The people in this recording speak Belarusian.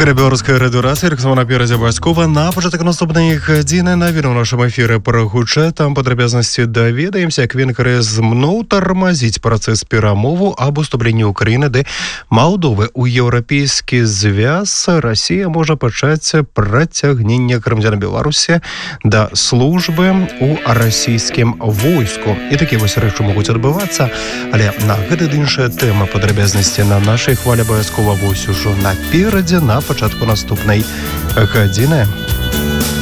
Гэта беларуская радыёрацыя, рексова наперадзе абавязкова. На пачатак наступнай гадзіны навіны ў нашым эфіры прагучаць. Там падрабязнасці даведаемся, як Венгрыя змноў тармазіць працэс перамоваў аб уступленні Украіны ды Малдовы ў еўрапейскі звяз. Расія можа пачаць працягненне грамадзян Беларусі да службы ў расійскім войску. І такія вось рэчы могуць адбывацца, але на гэта іншая тэма. Падрабязнасці на нашай хвалі абавязкова вось ужо наперадзе на пачатку наступнай гадзіны.